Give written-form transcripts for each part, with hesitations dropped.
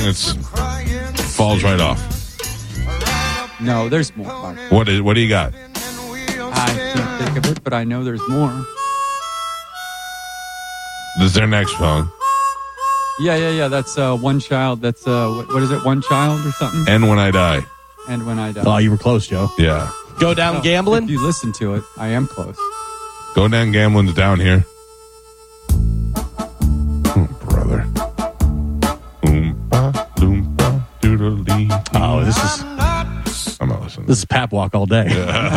It falls right off. No, there's more. Mark. What do you got? I can't think of it, but I know there's more. This is their next song. Yeah. That's One Child. That's what is it? One Child or something? And When I Die. And When I Die. Oh, you were close, Joe. Yeah. Go down gambling? If you listen to it, I am close. Go down gambling's down here. Brother. Oompa, loompa, doodle-dee. Oh, this is I'm not listening. this is Pap Walk all day.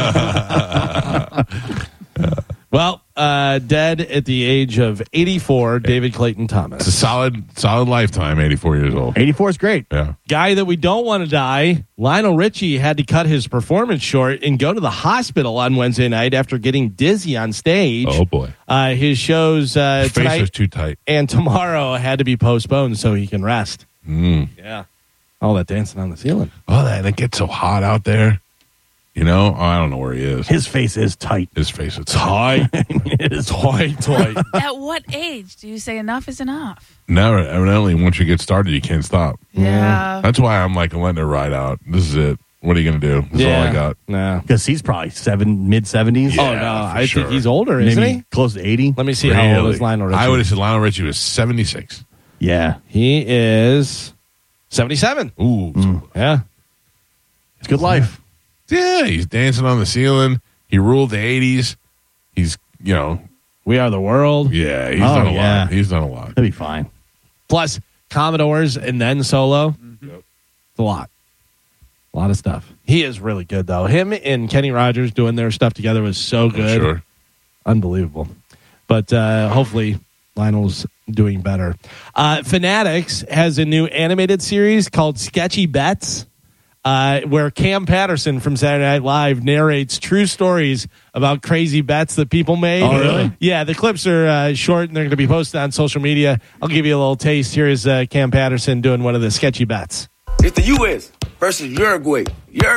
Well, dead at the age of 84, David Clayton It's a Thomas. solid lifetime, 84 years old. 84 is great. Yeah. Guy that we don't want to die, Lionel Richie had to cut his performance short and go to the hospital on Wednesday night after getting dizzy on stage. Oh, boy. His shows His face was tonight too tight. and tomorrow had to be postponed so he can rest. Mm. Yeah. All that dancing on the ceiling. Oh, it gets so hot out there. You know? Oh, I don't know where he is. His face is tight. His face is tight. It is tight. At what age do you say enough is enough? No, evidently, once you get started, you can't stop. Yeah. That's why I'm like letting it ride out. This is it. What are you going to do? That's all I got. No. Because he's probably mid-70s. Yeah, Oh, no. for I sure. think he's older, isn't Maybe he? close to 80. Let me see how old is Lionel Richie. I would have said Lionel Richie was 76. Yeah. He is 77. Ooh. Yeah. It's good life. Yeah, he's dancing on the ceiling. He ruled the 80s. He's, We Are the World. yeah, he's Oh, done a yeah. lot. He's done a lot. He'll be fine. Plus Commodores and then solo. Yep. It's a lot. A lot of stuff. He is really good, though. Him and Kenny Rogers doing their stuff together was so good. Sure. Unbelievable. But hopefully Lionel's doing better. Fanatics has a new animated series called Sketchy Bets, where Cam Patterson from Saturday Night Live narrates true stories about crazy bets that people made. Oh, really? Yeah, the clips are short and they're going to be posted on social media. I'll give you a little taste. Here is Cam Patterson doing one of the sketchy bets. It's the U.S. versus Uruguay.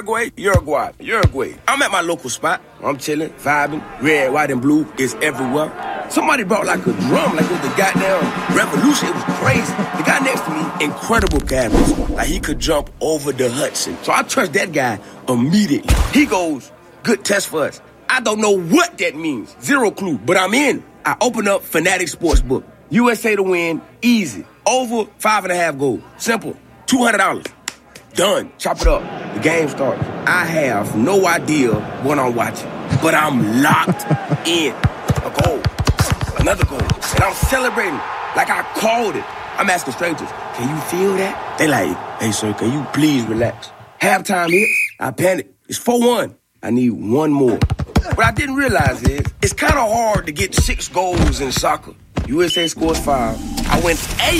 Uruguay. I'm at my local spot. I'm chilling, vibing. Red, white, and blue is everywhere. Somebody brought like a drum, like it was the goddamn revolution. It was crazy. The guy next to me, incredible cabinets. Like he could jump over the Hudson. So I trust that guy immediately. He goes, good test for us. I don't know what that means. Zero clue, but I'm in. I open up Fanatic Sportsbook. USA to win, easy. Over 5.5 goals. Simple. $200. Done. Chop it up. The game starts. I have no idea what I'm watching, but I'm locked in. A goal. Another goal. And I'm celebrating like I called it. I'm asking strangers, can you feel that? They like, hey, sir, can you please relax? Halftime hits. I panic. It's 4-1. I need one more. What I didn't realize is it's kind of hard to get 6 goals in soccer. USA scores 5. I win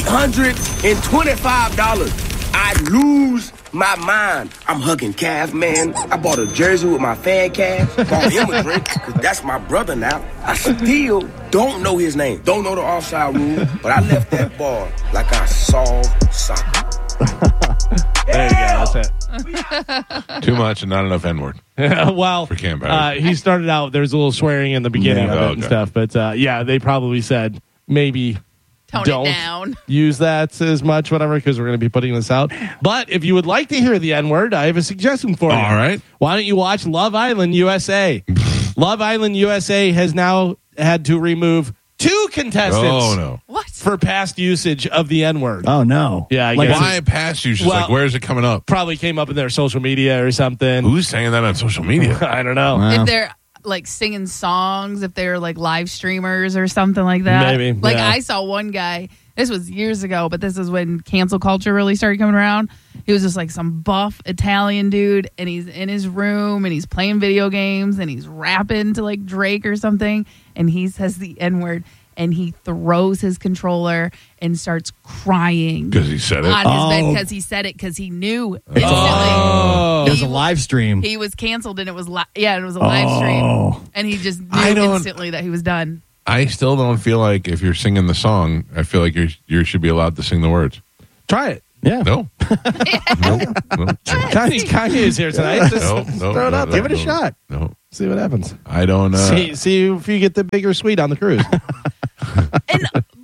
$825. I lose my mind. I'm hugging Cav, man. I bought a jersey with my fan Cav. Bought him a drink, because that's my brother now. I still don't know his name. Don't know the offside rule, but I left that bar like I solved soccer. There you go. That's it. Too much and not enough N-word. Well, For Cam Patterson. he started out, there was a little swearing in the beginning Yeah. of it Oh, and okay. stuff. But yeah, they probably said maybe Tone don't it down. use that as much, whatever, because we're going to be putting this out. But if you would like to hear the N-word, I have a suggestion for you. All right. Why don't you watch Love Island USA? Love Island USA has now had to remove 2 contestants Oh, no. What? for past usage of the N-word. Oh, no. Yeah, I Like, guess. Why past you? She's Well- like, where is it coming up? Probably came up in their social media or something. Who's saying that on social media? I don't know. Wow. If they're like singing songs, if they're like live streamers or something like that. Maybe, Like yeah. I saw one guy, this was years ago, but this is when cancel culture really started coming around. He was just like some buff Italian dude, and he's in his room and he's playing video games and he's rapping to like Drake or something, and he says the N-word and he throws his controller and starts crying Because he said it. on his bed Oh. because he said it because he knew instantly. It was a He- live stream. He was canceled and it was it was a live stream, and he just I knew don't- instantly that he was done. I still don't feel like if you're singing the song, I feel like you should be allowed to sing the words. Try it. Yeah. No. No. Kanye is here tonight. Just No. throw it out there. Give it a shot. No. See what happens. I don't See if you get the bigger suite on the cruise. But also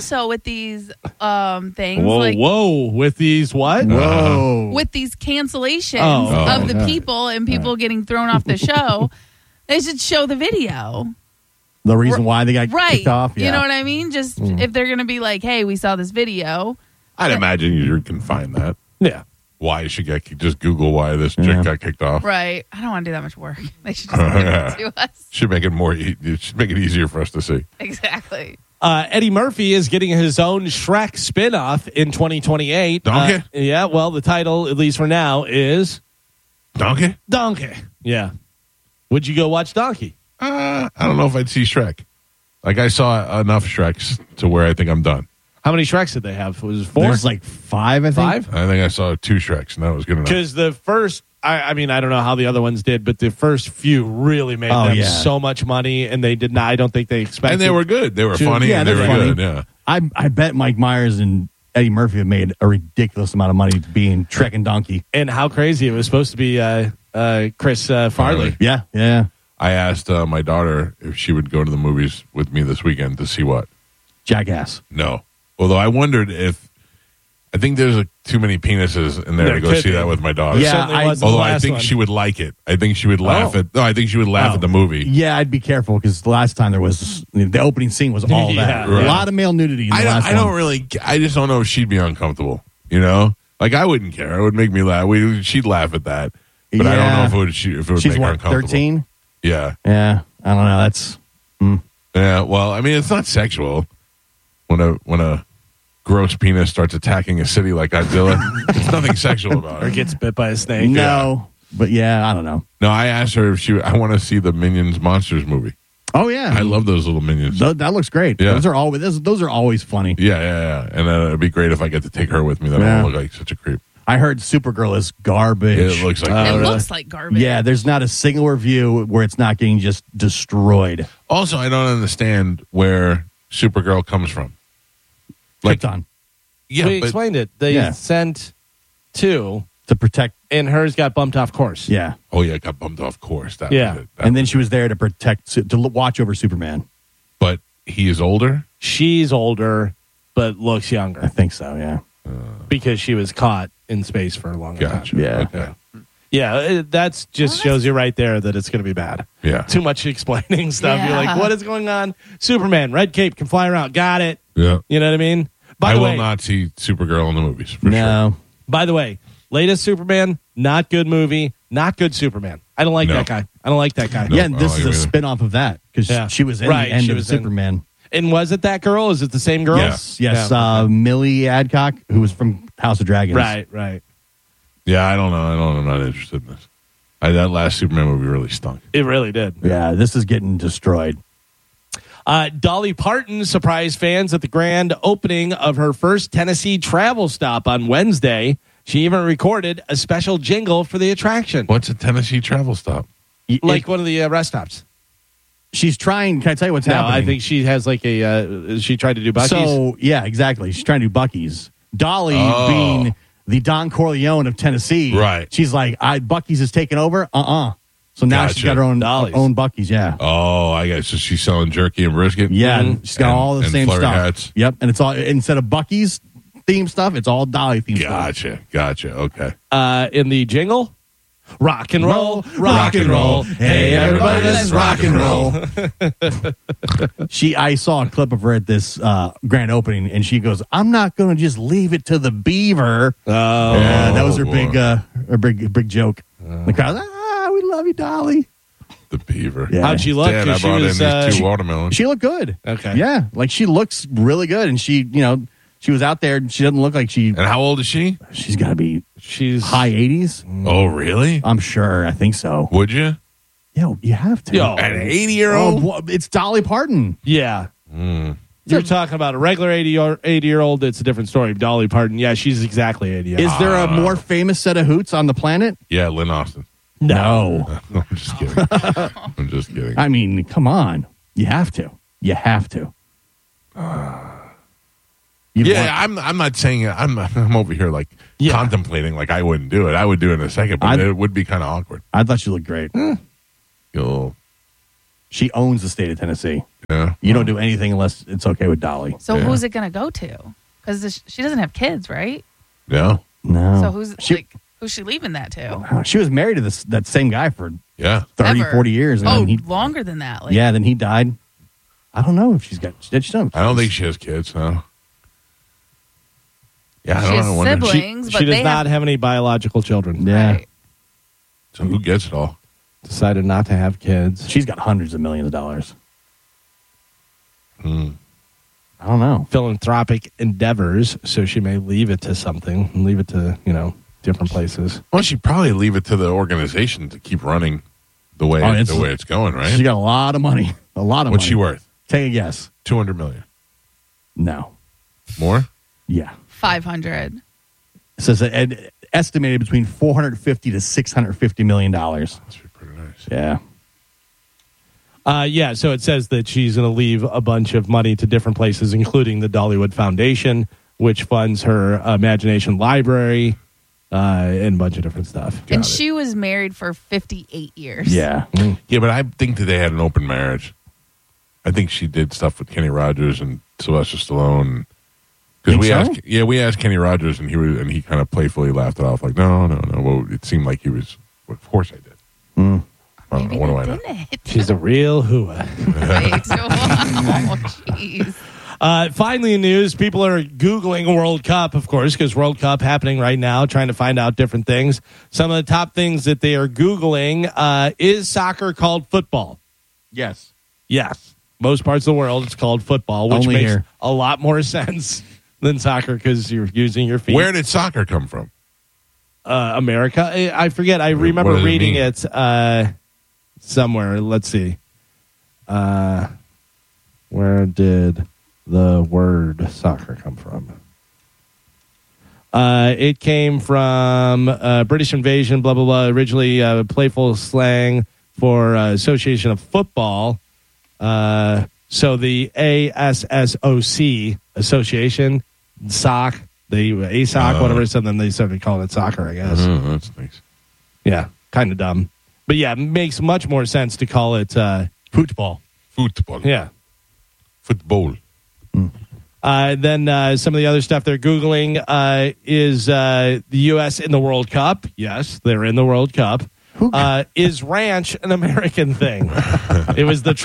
also with these things Whoa, like whoa! With these what? Whoa. with these cancellations Oh. of the people and people getting thrown off the show, they should show the video. The reason why they got Right. kicked off. Yeah. You know what I mean? Just if they're going to be like, hey, we saw this video. I'd imagine you can find that. Yeah. Why she got just Google why this chick got kicked off. Right. I don't want to do that much work. They should just give it to us. Should make it more. Should make it easier for us to see. Exactly. Eddie Murphy is getting his own Shrek spinoff in 2028. Donkey? Yeah, well, the title, at least for now, is Donkey? Donkey. Yeah. Would you go watch Donkey? I don't know if I'd see Shrek. Like I saw enough Shreks to where I think I'm done. How many Shreks did they have? Was it 4? There's like 5, I think. 5? I think I saw 2 Shreks, and that was good enough. Because the first, I mean, I don't know how the other ones did, but the first few really made them so much money, and they did not. I don't think they expected. And they were good. They were funny. Yeah, and they they're were funny. good. Yeah. I bet Mike Myers and Eddie Murphy have made a ridiculous amount of money being Shrek and Donkey. And how crazy it was supposed to be Chris Farley. Yeah. I asked my daughter if she would go to the movies with me this weekend to see what. Jackass. No. Although I wondered if I think there's too many penises in there There to go could see be. that with my daughter. Yeah, Certainly wasn't the Although I last think one. she would like it. I think she would laugh at. No, I think she would laugh at the movie. Yeah, I'd be careful because the last time there was the opening scene was all that. Yeah, right. A lot of male nudity in the last I don't one. really. I just don't know if she'd be uncomfortable. You know, like I wouldn't care. It would make me laugh. She'd laugh at that, but I don't know Yeah. if it would. If it would She's make her what, uncomfortable. 13? Yeah, Yeah, I don't know. That's yeah. Well, I mean, it's not sexual when a gross penis starts attacking a city like Godzilla. It's nothing sexual about Or it. gets bit by a snake. no. But yeah, I don't know. No, I asked her if I want to see the Minions Monsters movie. Oh yeah, I love those little minions. that looks great. Yeah. Those are always funny. Yeah. And it'd be great if I get to take her with me. That Yeah. won't look like such a creep. I heard Supergirl is garbage. It looks like It that. looks like garbage. Yeah, there's not a single review where it's not getting just destroyed. Also, I don't understand where Supergirl comes from. Krypton Yeah, We but explained it. They Yeah. sent 2, to protect. and hers got bumped off course. Yeah, it got bumped off course. That Yeah. was it. That and then was she was there to protect, watch over Superman. But he is older. She's older, but looks I younger think so. Yeah. because she was caught in space for a long Gotcha. time. Yeah. Okay. Yeah, that's just shows you right there that it's going to be bad. Yeah. Too much explaining stuff. You're Yeah. like, what is going on? Superman, red cape, can fly around. Got it. Yeah. You know what I mean? By I the will way, not see Supergirl in the movies for sure. No. By the way, latest Superman, not good movie, not good Superman. I don't like No. that guy. I don't like that guy. No. Yeah, and this I is like a it either. spin-off of that because Yeah. she was in Right, the end she of was in- Superman. And was it that girl? Is it the same girl? Yes. Yes, Yeah. Millie Adcock, who was from House of Dragons. Right. Yeah, I don't know. I'm not interested in this. That last Superman movie really stunk. It really did. Yeah, this is getting destroyed. Dolly Parton surprised fans at the grand opening of her first Tennessee travel stop on Wednesday. She even recorded a special jingle for the attraction, What's a Tennessee travel stop? like one of the rest stops. She's trying. Can I tell you what's No, happening? I think she has like a. She tried to do Buc-ee's. So yeah, exactly. She's trying to do Buc-ee's. Dolly Oh. being the Don Corleone of Tennessee, Right. She's like, Buc-ee's is taken over. So now she's Gotcha. got her own Dolly's. Buc-ee's. Yeah, Oh, I guess so. She's selling jerky and brisket. yeah. Mhm. She's got all the And same flurry stuff. hats. Yep, and it's all instead of Buc-ee's theme stuff, it's all Dolly theme stuff. Gotcha. Okay. In the jingle, rock and roll, rock and roll. Hey, everybody, let's rock and roll. I saw a clip of her at this grand opening, and she goes, "I'm not going to just leave it to the beaver." Oh, Yeah, that was her boy. big joke. The crowd, we love you, Dolly. The beaver. Yeah. how'd she look? Dad, I 'Cause she brought was, in these 2 she- watermelons. She looked good. Okay. Yeah, like she looks really good, and she was out there. She doesn't look like And how old is she? she's got to be she's high 80s. Oh, really? I'm sure. I think so. Would you? Yo, you have to. Yo. An Oh, 80-year-old? it's Dolly Parton. Yeah. Mm. You're talking about a regular 80-year-old. It's a different story. Dolly Parton. Yeah, she's exactly 80. Is there a more famous set of hoots on the planet? Yeah, Lynn Austin. No. I'm just kidding. I'm just kidding. I mean, come on. You have to. You have to. You'd Yeah, want- I'm not saying it. I'm over here like Yeah. contemplating like I wouldn't do it. I would do it in a second, but I'd- it would be kind of awkward. I thought she looked great. You'll, She owns the state of Tennessee. Yeah. You don't do anything unless it's okay with Dolly. So Yeah. who's it going to go to? Because she doesn't have kids, right? Yeah. No. So who's she, she leaving that to? she was married to that same guy for Yeah. 30, Ever. 40 years. And Oh, then he, longer than that. Like, yeah, then he died. I don't know if she's got. Did she don't? I don't think she has kids, no. Yeah, I She don't has know. I wonder- siblings, but She does they not have any biological children. Yeah. Right. So who gets it all? Decided not to have kids. She's got hundreds of millions of dollars. Hmm. I don't know. Philanthropic endeavors, so she may leave it to something, leave it to, different places. Well, she'd probably leave it to the organization to keep running the way it's going, right? She got a lot of money. A lot of What's money. she worth? Take a guess. 200 million. No. More? Yeah. 500. It says estimated between $450 to $650 million. That's pretty nice. Yeah. So it says that she's going to leave a bunch of money to different places, including the Dollywood Foundation, which funds her Imagination Library and a bunch of different stuff. And she was married for 58 years. Yeah. Yeah, but I think that they had an open marriage. I think she did stuff with Kenny Rogers and Sylvester Stallone. Because we asked Kenny Rogers, and he kind of playfully laughed it off, like, no. Well, it seemed like he was. Well, of course I did. I don't know. What do I know? She's a real hooah. Right. Oh, jeez. Finally, in news, people are Googling World Cup, of course, because World Cup happening right now, trying to find out different things. Some of the top things that they are Googling, is soccer called football? Yes. Yes. Most parts of the world, it's called football, which Only makes here. a lot more sense than soccer because you're using your feet. Where did soccer come from? America? I forget. I What remember does it reading mean? it somewhere. Let's see. Where did the word soccer come from? It came from British invasion, blah, blah, blah. Originally playful slang for Association of Football. So the ASSOC Association, SOC, the ASOC, whatever it's, and then they started calling it soccer, I guess. Oh, that's nice. Yeah, kind of dumb. But yeah, it makes much more sense to call it football. Football. Yeah. Football. Then some of the other stuff they're Googling is the U.S. in the World Cup. Yes, they're in the World Cup. Is ranch an American thing? It was the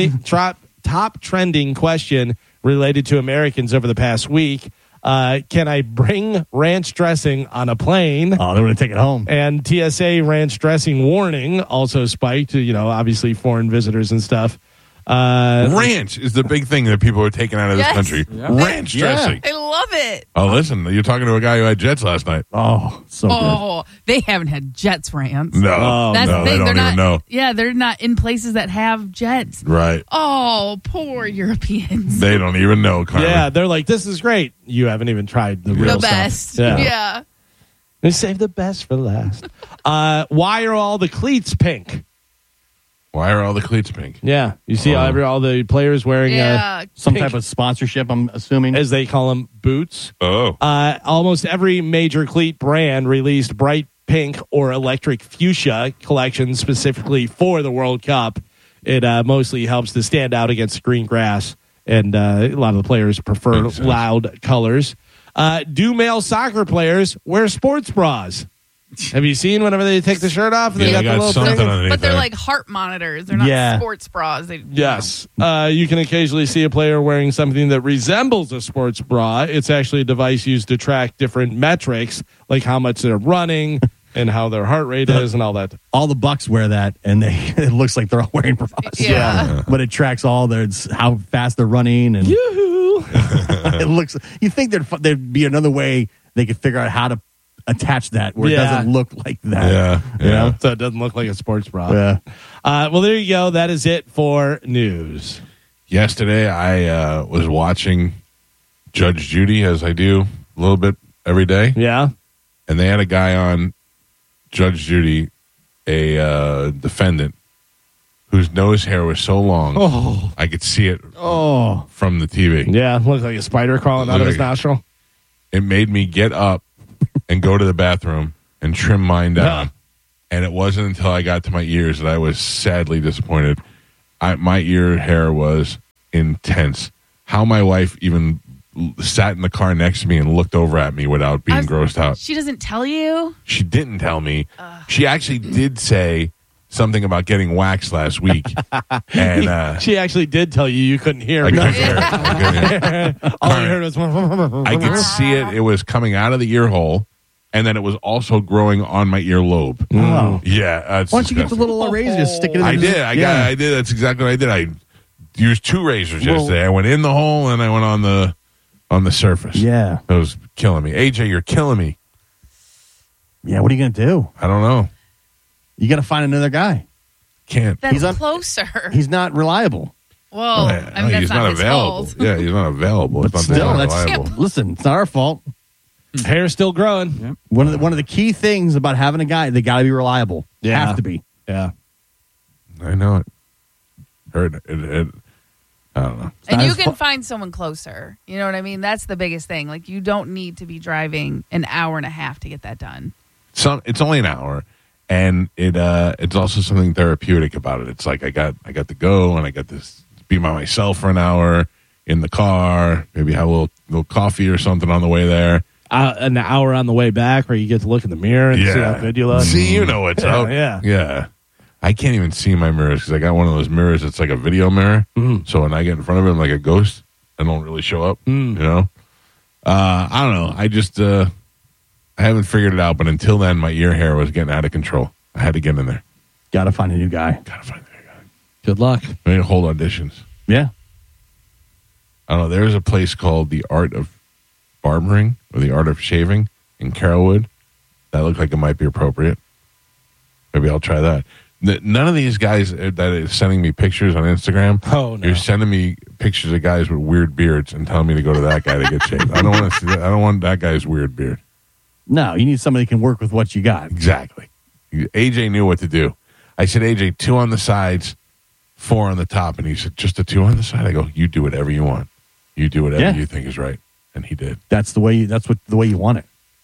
top trending question related to Americans over the past week. Can I bring ranch dressing on a plane? Oh, they're going to take it home. And TSA ranch dressing warning also spiked, obviously foreign visitors and stuff. Ranch is the big thing that people are taking out of this Yes. country. Yeah. Ranch dressing. I love it. Oh, listen, you're talking to a guy who had Jets last night. Oh, so Oh, they haven't had Jets rants. No, That's no, the they thing. don't They're even not. know. Yeah, they're not in places that have jets. Right. Oh, poor Europeans. They don't even know, Carmen. Yeah, they're like, this is great. You haven't even tried the real The stuff. best. Yeah. Yeah. They saved the best for last. Why are all the cleats pink? Why are all the cleats pink? Yeah, you see all the players wearing Yeah. some pink, type of sponsorship, I'm assuming. as they call them, boots. Oh. Almost every major cleat brand released bright pink or electric fuchsia collections specifically for the World Cup. It mostly helps to stand out against green grass, and a lot of the players prefer Makes sense. loud colors. Do male soccer players wear sports bras? Have you seen whenever they take the shirt off? And Yeah, they they got the got little something thing? underneath But they're there. like heart monitors. They're not Yeah. sports bras. They, Yes. You can occasionally see a player wearing something that resembles a sports bra. It's actually a device used to track different metrics, like how much they're running and how their heart rate is and all that. All the Bucks wear that, and it looks like they're all wearing bras. Yeah. But it tracks all how fast they're running, and Yoo-hoo. it looks. You think there'd be another way they could figure out how to attach that where Yeah. it doesn't look like that. Yeah. You know? So it doesn't look like a sports bra. Yeah. Well, there you go. That is it for news. Yesterday, I was watching Judge Judy, as I do a little bit every day. Yeah. And they had a guy on Judge Judy, a defendant, whose nose hair was so long, I could see it from the TV. Yeah. Looked like a spider crawling out of his nostril. It made me get up and go to the bathroom and trim mine down. Yeah. And it wasn't until I got to my ears that I was sadly disappointed. my ear hair was intense. How my wife even sat in the car next to me and looked over at me without being grossed out. She doesn't tell you? She didn't tell me. She actually did say something about getting waxed last week. And she actually did tell you couldn't hear. I couldn't hear. I couldn't hear. All you heard was. I could see it. It was coming out of the ear hole, and then it was also growing on my earlobe. Oh. Yeah. That's Why don't you get the disgusting. little razor, just stick it in? I did. I did. That's exactly what I did. I used 2 razors yesterday. I went in the hole and I went on the surface. Yeah. It was killing me. AJ, you're killing me. Yeah, what are you going to do? I don't know. You got to find another guy. Can't. That's He's closer. He's not reliable. Well, I mean, that's he's not his available. fault. Yeah, he's not available. But It's not still, that that's reliable. listen. It's not our fault. Hair's still growing. Yep. One of the key things about having a guy, they got to be reliable. Yeah. Have to be. Yeah. I know it. Heard it. I don't know. And not you as can fu- find someone closer. You know what I mean? That's the biggest thing. Like, you don't need to be driving an hour and a half to get that done. It's only an hour, and it's also something therapeutic about it. It's like I got to go, and I got to be by myself for an hour in the car. Maybe have a little coffee or something on the way there. An hour on the way back where you get to look in the mirror and see how good you look. See, you know what's up. Yeah. I can't even see my mirrors because I got one of those mirrors that's like a video mirror. So when I get in front of it, I'm like a ghost. I don't really show up. You know. I don't know. I just I haven't figured it out. But until then, my ear hair was getting out of control. I had to get in there. Got to find a new guy. Gotta find the guy. Good luck. I need to hold auditions. Yeah. I don't know. There's a place called the Art of Barbering or the Art of Shaving in Carrollwood. That looked like it might be appropriate. Maybe I'll try that. None of these guys that is sending me pictures on Instagram. Oh, no. You're sending me pictures of guys with weird beards and telling me to go to that guy to get shaved. I don't want to see that. I don't want that guy's weird beard. No, you need somebody who can work with what you got. Exactly. AJ knew what to do. I said, AJ, 2 on the sides, 4 on the top. And he said, just a 2 on the side? I go, you do whatever you want. You do whatever you think is right. And he did. That's the way you want it.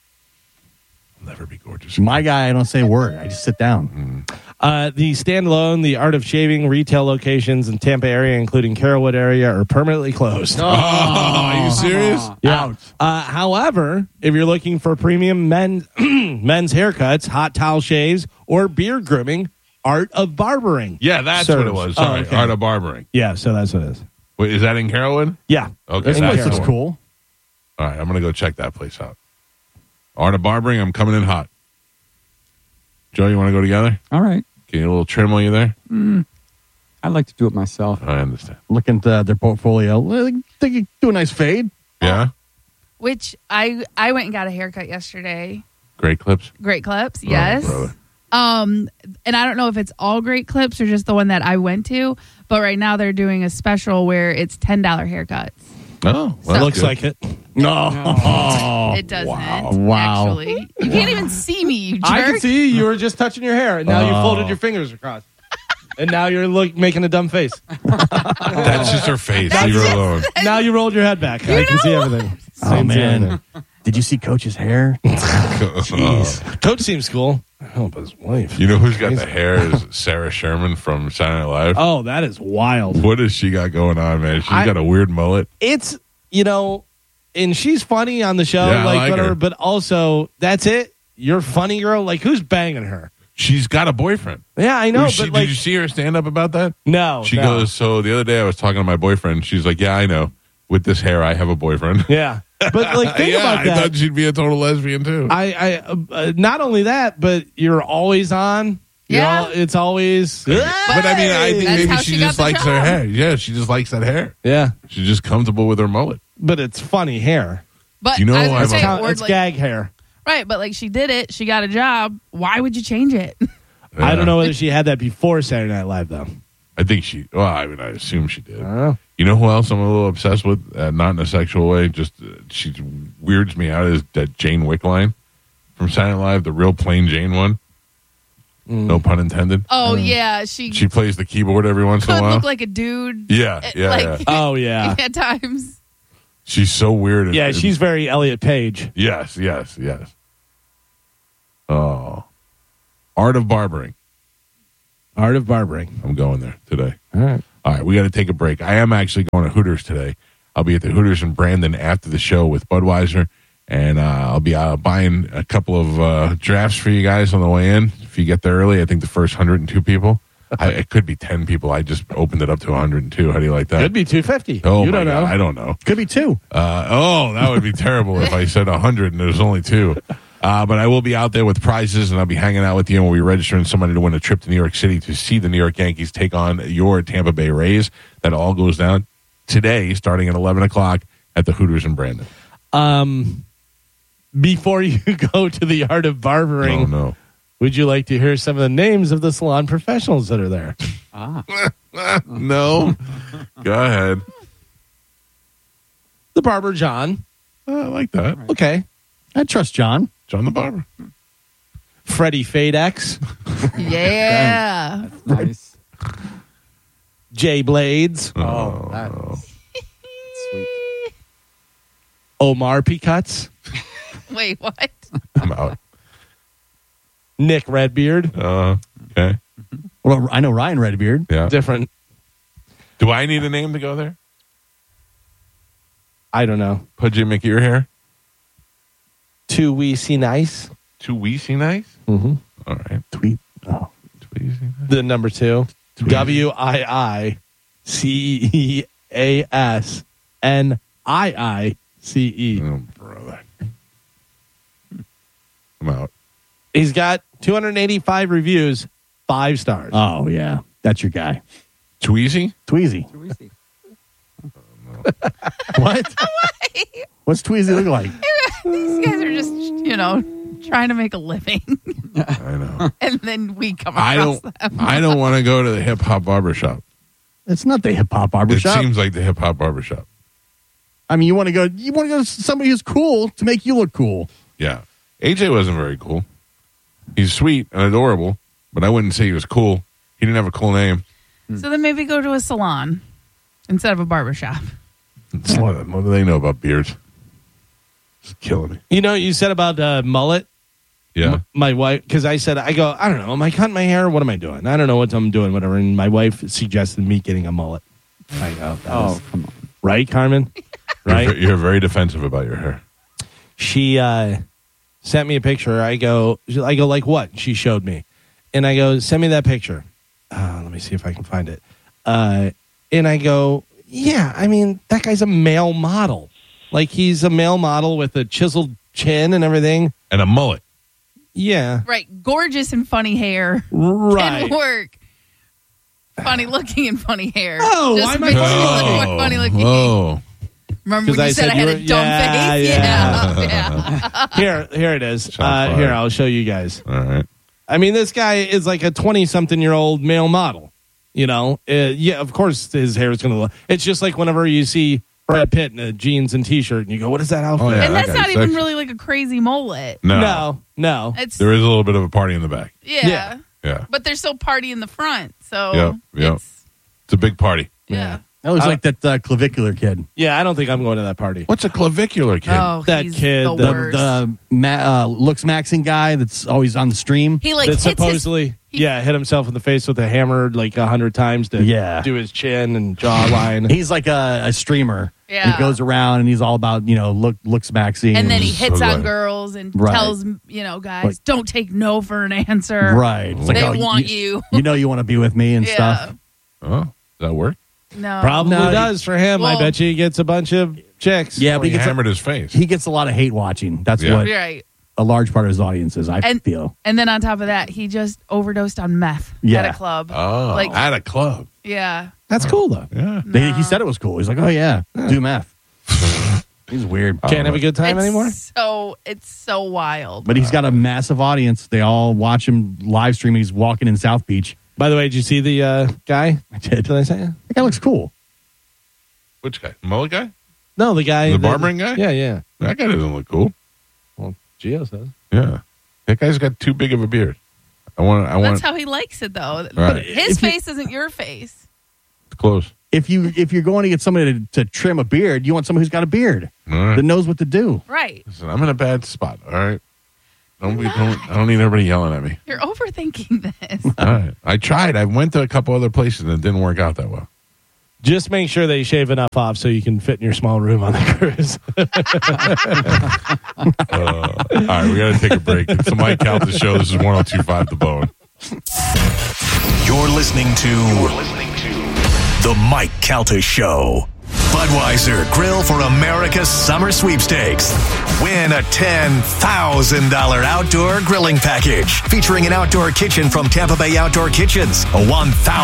I'll never be gorgeous. My guy, I don't say a word. I just sit down. The standalone, the Art of Shaving retail locations in Tampa area, including Carrollwood area, are permanently closed. Are you serious? Yeah. However, if you're looking for premium men's haircuts, hot towel shaves, or beard grooming, Art of Barbering. Yeah, that's Serves. what it was. Sorry. okay. Art of Barbering. Yeah, so that's what it is. Wait, is that in Carrollwood? Yeah. Okay, This that's place looks the one. cool. All right, I'm going to go check that place out. Art of Barbering, I'm coming in hot. Joe, you want to go together? All right. Can you get a little trim while you're there? I like to do it myself. I understand. Look into their portfolio. Well, they could do a nice fade. Yeah? Which I went and got a haircut yesterday. Great clips? Great Clips, yes. brother. And I don't know if it's all Great Clips or just the one that I went to, but right now they're doing a special where it's $10 haircuts. Oh, So- It looks like it. No. It doesn't. Wow. Actually, you can't even see me, you jerk. I can see you were just touching your hair, and now you folded your fingers across. And now you're making a dumb face. That's just her face. Leave her alone. Now you rolled your head back. I can see everything. Oh, man. Did you see Coach's hair? Coach seems cool. I hope his wife. You know who's got the hair is Sarah Sherman from Saturday Night Live. Oh, that is wild. What has she got going on, man? She's I- got a weird mullet. It's, and she's funny on the show, Yeah, I like like whatever, her. but also, that's it. You're funny, girl. Like, who's banging her? She's got a boyfriend. Yeah, I know, Did but like, you see her stand up about that? no. She no. goes, so the other day I was talking to my boyfriend. She's like, yeah, I know. With this hair, I have a boyfriend. Yeah. But like, think yeah, about I that. thought she'd be a total lesbian too. I not only that, but you're always on. Yeah. It's always. But I mean, I think That's maybe how she she got just the likes her job. hair. Yeah, she just likes that hair. Yeah. She's just comfortable with her mullet. But it's funny hair. But You know, I was gonna I've- say, or It's like- gag hair. right, but like she did it, she got a job. Why would you change it? I Yeah. don't know whether she had that before Saturday Night Live, though. I think she. Well, I mean, I assume she did. I don't know. You know who else I'm a little obsessed with? Not in a sexual way. Just she weirds me out. Is that Jane Wickline from Saturday Night Live, the real plain Jane one? No pun intended. Oh yeah, she She plays the keyboard every once in a could while. look like a dude. Yeah, Like- yeah. Oh, yeah. At times. She's so weird. Yeah, she's very Elliot Page. Yes. Oh, Art of Barbering. Art of Barbering. I'm going there today. All right. All right, we got to take a break. I am actually going to Hooters today. I'll be at the Hooters in Brandon after the show with Budweiser, and I'll be buying a couple of drafts for you guys on the way in. If you get there early, I think the first 102 people. It could be 10 people. I just opened it up to 102. How do you like that? Could be 250. Oh, you my don't God, know. I don't know. Could be 2. That would be terrible if I said 100 and there's only 2. But I will be out there with prizes, and I'll be hanging out with you, and we'll be registering somebody to win a trip to New York City to see the New York Yankees take on your Tampa Bay Rays. That all goes down today, starting at 11 o'clock at the Hooters in Brandon. Before you go to the Art of Barbering, No. would you like to hear some of the names of the salon professionals that are there? No. Go ahead. The Barber John. I like that. Okay. I trust John. John the Barber. Freddie Fadex. Yeah. Nice. Jay Blades. Oh, that's sweet. Omar Picuts. Wait, what? I'm out. Nick Redbeard. Okay. Well, I know Ryan Redbeard. Yeah. Different. Do I need a name to go there? I don't know. Pudgy McEar hair? Too Wee See Nice. Too Weesy nice? Mm-hmm. All right. Tweet. Oh. Tweezy nice. The number 2. WIICEASNIICE. Oh, brother. I'm out. He's got 285 reviews, 5 stars. Oh, yeah. That's your guy. Tweezy? Tweezy. Too easy. What? What's Tweezy look like? These guys are just, trying to make a living. I know. And then we come I across don't. them. I don't want to go to the hip hop barbershop. It's not the hip hop It barbershop. seems like the hip hop barbershop. I mean, you want to go to somebody who's cool to make you look cool. Yeah. AJ wasn't very cool. He's sweet and adorable, but I wouldn't say he was cool. He didn't have a cool name. So then maybe go to a salon instead of a barbershop. What do they know about beards? It's killing me. You know what you said about mullet? Yeah. My wife, because I don't know, am I cutting my hair? What am I doing? I don't know what I'm doing, whatever. And my wife suggested me getting a mullet. I go, Oh, come on. right, Carmen? Right? You're very defensive about your hair. She sent me a picture. I go, like what? She showed me. And I go, send me that picture. Let me see if I can find it. And I go, yeah, I mean, that guy's a male model. Like, he's a male model with a chiseled chin and everything. And a mullet. Yeah. Right. Gorgeous and funny hair. Right. Can work. Funny looking and funny hair. Oh, Just why am I makes you funny look more funny looking. Oh. Remember when 'Cause you I said said I had you a were- dumb yeah, face? yeah. Yeah. Here it is. Shots fired. Here, I'll show you guys. All right. I mean, this guy is like a 20-something-year-old male model. You know? Yeah, of course his hair is going to look. It's just like whenever you see Brad Pitt in a jeans and T-shirt and you go, what is that outfit? Oh, yeah. And that that's guy's not even sexy. really like a crazy mullet. No. No. It's There is a little bit of a party in the back. yeah. Yeah. But there's still party in the front. So Yep. It's a big party. yeah. That looks like that clavicular kid. Yeah, I don't think I'm going to that party. What's a clavicular kid? Oh, That he's kid, the the- worst. Looks maxing guy that's always on the stream. He like That hits his supposedly, hit himself in the face with a hammer like 100 times to do his chin and jawline. He's like a streamer. Yeah. He goes around and he's all about, looks maxing. and then he hits So on good. girls and Right. tells guys, Like- don't take no for an answer. Right. It's They want you. You know you want to be with me and Yeah. stuff. Oh, does that work? No. Probably No, does for him. I Well- bet you he gets a bunch of chicks. Yeah, Oh, but he he gets, hammered his face. he gets a lot of hate watching. That's Yeah. what Right. a large part of his audience is, I feel. And then on top of that, he just overdosed on meth Yeah. at a club. Oh, Like- at a club. Yeah. That's cool, though. Yeah. He said it was cool. He's like, oh, yeah, do meth. He's weird. Can't have a good time anymore? It's so wild. But he's got a massive audience. They all watch him live stream. He's walking in South Beach. By the way, did you see the guy? I did. Did I say it? That guy looks cool. Which guy? Mullet guy? No, the guy. The barbering guy? Yeah, yeah. That guy doesn't look cool. Well, Gio says. Yeah. That guy's got too big of a beard. I want That's how he likes it, though. Right. His If you- face isn't your face. it's close. If you're going to get somebody to trim a beard, you want someone who's got a beard All right. that knows what to do. Right. Listen, I'm in a bad spot. All right. I don't need everybody yelling at me. You're overthinking this. All right. I tried. I went to a couple other places and it didn't work out that well. Just make sure they shave enough off so you can fit in your small room on the cruise. All right, we got to take a break. It's the Mike Calta Show. This is 102.5 The Bone. You're listening to The Mike Calta Show. Budweiser Grill for America's Summer Sweepstakes. Win a $10,000 outdoor grilling package featuring an outdoor kitchen from Tampa Bay Outdoor Kitchens, a $1,000